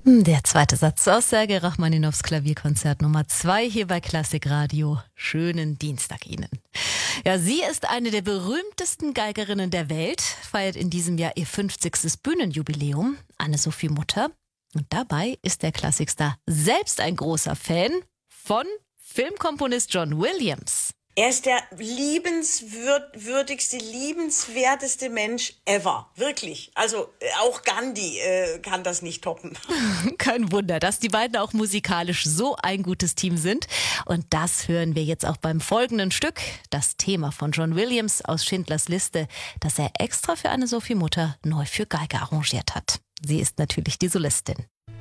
Der zweite Satz aus Sergei Rachmaninows Klavierkonzert Nummer 2 hier bei Klassik Radio. Schönen Dienstag Ihnen. Ja, sie ist eine der berühmtesten Geigerinnen der Welt, feiert in diesem Jahr ihr 50. Bühnenjubiläum, Anne-Sophie Mutter. Und dabei ist der Klassikstar selbst ein großer Fan von Filmkomponist John Williams. Er ist der liebenswürdigste, liebenswerteste Mensch ever. Wirklich. Also auch Gandhi kann das nicht toppen. Kein Wunder, dass die beiden auch musikalisch so ein gutes Team sind. Und das hören wir jetzt auch beim folgenden Stück. Das Thema von John Williams aus Schindlers Liste, das er extra für Anne-Sophie Mutter neu für Geige arrangiert hat. Sie ist natürlich die Solistin.